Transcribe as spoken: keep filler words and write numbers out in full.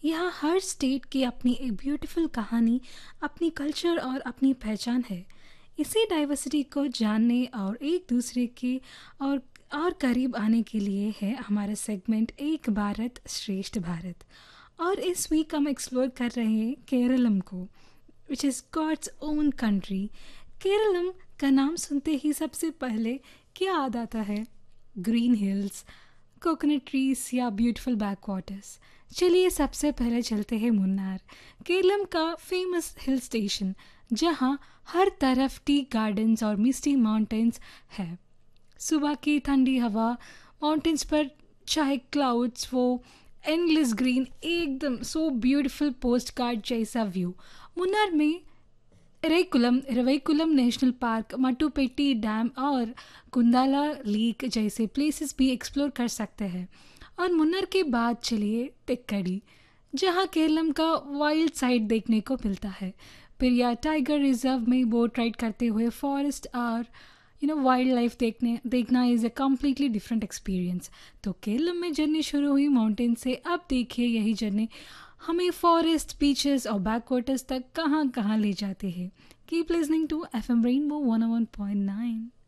यहाँ हर स्टेट की अपनी एक ब्यूटीफुल कहानी, अपनी कल्चर और अपनी पहचान है। इसी डाइवर्सिटी को जानने और एक दूसरे के और और करीब आने के लिए है हमारा सेगमेंट एक भारत श्रेष्ठ भारत। और इस वीक हम एक्सप्लोर कर रहे हैं केरलम को, which is God's own country. Keralam का नाम सुनते ही सबसे पहले क्या याद आता है? ग्रीन हिल्स, कोकोनट ट्रीज या ब्यूटीफुल बैक वाटर्स। चलिए सबसे पहले चलते हैं मुन्नार, केरलम का फेमस हिल स्टेशन, जहाँ हर तरफ टी गार्डन्स और मिस्टी माउंटेन्स है। सुबह की ठंडी हवा, माउंटेन्स पर चाहे क्लाउड्स, वो एंडलेस ग्रीन, एकदम सो ब्यूटीफुल पोस्ट कार्ड जैसा व्यू। मुन्नार में Eravikulam Eravikulam national park, मटुपेट्टी dam और कुंदाला लेक जैसे प्लेसेस भी एक्सप्लोर कर सकते हैं। और मुन्नार के बाद चलिए टिक्कड़ी, जहाँ केरलम का वाइल्ड साइड देखने को मिलता है। पेरियार टाइगर रिजर्व में बोट राइड करते हुए फॉरेस्ट और यू नो वाइल्ड लाइफ देखने देखना is a completely different experience. तो केरलम में जर्नी शुरू हुई माउंटेन से, अब देखिए यही जर्नी हमें फॉरेस्ट, बीचेस और बैक वाटर्स तक कहाँ कहाँ ले जाते हैं। Keep listening to F M rainbow one one point nine.